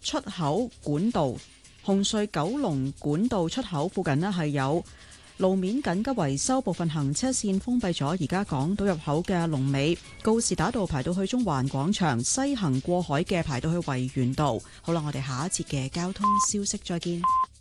出口管道、紅隧九龍管道出口附近呢係有路面緊急維修，部分行車線封閉咗。而家港島入口嘅龍尾告士打道排到去中環廣場，西行過海嘅排到去維園道。好啦，我哋下一節嘅交通消息再見。